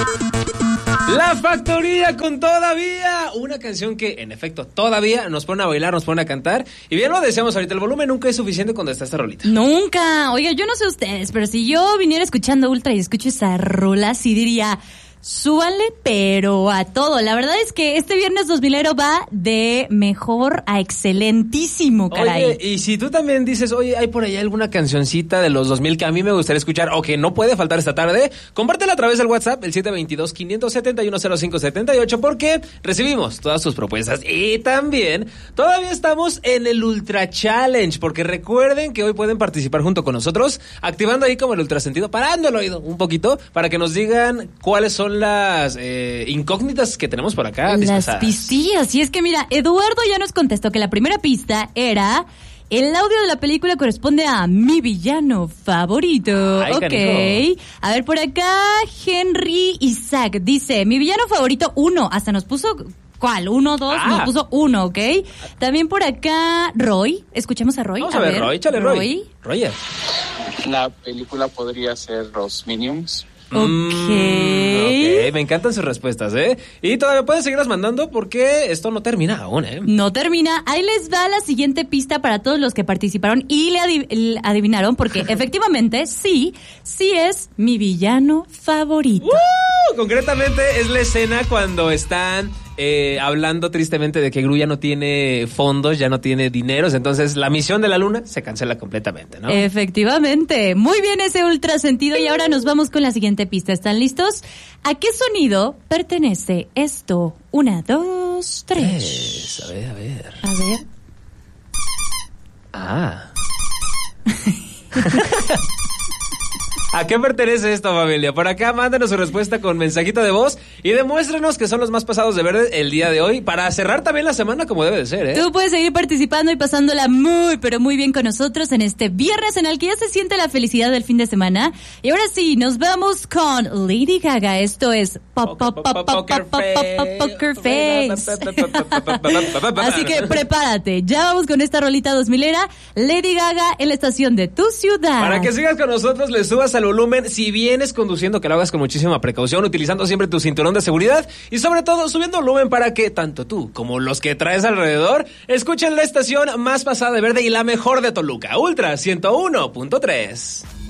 La Factoría con Todavía, una canción que en efecto todavía nos pone a bailar, nos pone a cantar. Y bien lo decíamos ahorita, el volumen nunca es suficiente cuando está esta rolita. Nunca. Oiga, yo no sé ustedes, pero si yo viniera escuchando Ultra y escucho esa rola, sí diría... súbanle, pero a todo. La verdad es que este viernes 2000ero va de mejor a excelentísimo, caray. Oye, y si tú también dices, oye, hay por ahí alguna cancioncita de los 2000 que a mí me gustaría escuchar o que no puede faltar esta tarde, compártela a través del WhatsApp, el 722-571-0578, porque recibimos todas tus propuestas. Y también, todavía estamos en el Ultra Challenge, porque recuerden que hoy pueden participar junto con nosotros, activando ahí como el ultrasentido, parando el oído un poquito, para que nos digan cuáles son las incógnitas que tenemos por acá. Las pistillas. Y es que mira, Eduardo ya nos contestó que la primera pista era... el audio de la película corresponde a mi villano favorito. Ay, ok. canijo. A ver, por acá, Henry Isaac dice, mi villano favorito 1. Hasta nos puso... ¿cuál? 1, 2, nos puso 1, ¿ok? También por acá, Roy. Escuchemos a Roy. Vamos a ver, Roy, échale Roy. Roger. La película podría ser Los Minions. Ok. Me encantan sus respuestas, ¿eh? Y todavía pueden seguirlas mandando porque esto no termina aún, ¿eh? No termina. Ahí les va la siguiente pista para todos los que participaron y le adivinaron, porque efectivamente sí es mi villano favorito. Concretamente es la escena cuando están hablando tristemente de que Gru ya no tiene fondos, ya no tiene dineros, entonces la misión de la luna se cancela completamente, ¿no? Efectivamente. Muy bien ese ultrasentido y ahora nos vamos con la siguiente pista. ¿Están listos? ¿A qué sonido pertenece esto? 1, 2, 3. A ver. A ver. ¿A qué pertenece esto, familia? Por acá, mándenos su respuesta con mensajito de voz y demuéstrenos que son los más pasados de verde el día de hoy para cerrar también la semana como debe de ser, ¿eh? Tú puedes seguir participando y pasándola muy, pero muy bien con nosotros en este viernes en el que ya se siente la felicidad del fin de semana. Y ahora sí, nos vamos con Lady Gaga. Esto es Poker Face. Así que prepárate. Ya vamos con esta rolita 2000era. Lady Gaga en la estación de tu ciudad. Para que sigas con nosotros, le subas al volumen. Si vienes conduciendo, que lo hagas con muchísima precaución, utilizando siempre tu cinturón de seguridad y sobre todo subiendo volumen para que tanto tú como los que traes alrededor escuchen la estación más pasada de verde y la mejor de Toluca, Ultra 101.3.